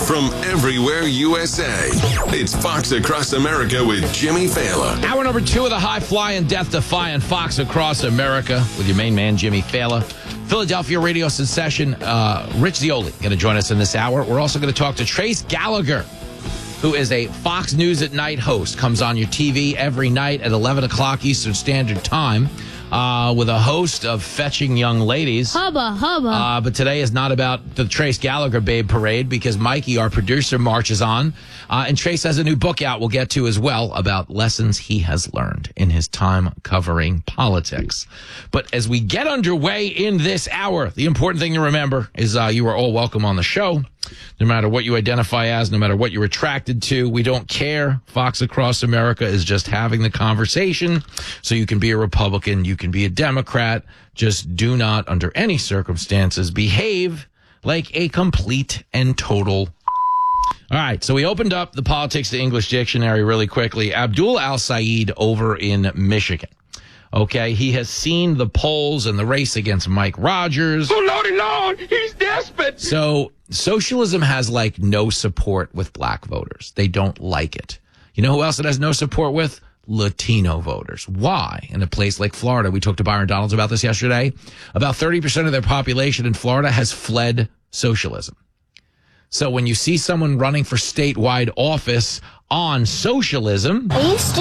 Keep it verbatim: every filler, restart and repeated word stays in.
from everywhere U S A. It's Fox Across America with Jimmy Fallon. Hour number two of the high-flying, death-defying Fox Across America with your main man, Jimmy Fallon. Philadelphia radio sensation, uh, Rich Zeoli, going to join us in this hour. We're also going to talk to Trace Gallagher, who is a Fox News at Night host, comes on your T V every night at eleven o'clock Eastern Standard Time. Uh, with a host of fetching young ladies. Hubba, hubba. Uh, but today is not about the Trace Gallagher Babe Parade because Mikey, our producer, marches on. Uh, and Trace has a new book out we'll get to as well about lessons he has learned in his time covering politics. But as we get underway in this hour, the important thing to remember is uh, you are all welcome on the show. No matter what you identify as, no matter what you're attracted to, we don't care. Fox Across America is just having the conversation. So you can be a Republican, you can be a Democrat. Just do not, under any circumstances, behave like a complete and total. All right, so we opened up the Politics to English Dictionary really quickly. Abdul Al-Said over in Michigan. Okay, he has seen the polls and the race against Mike Rogers. Oh, Lordy Lord, he's desperate. So socialism has, like, no support with black voters. They don't like it. You know who else it has no support with? Latino voters. Why? In a place like Florida, we talked to Byron Donalds about this yesterday. About thirty percent of their population in Florida has fled socialism. So when you see someone running for statewide office on socialism...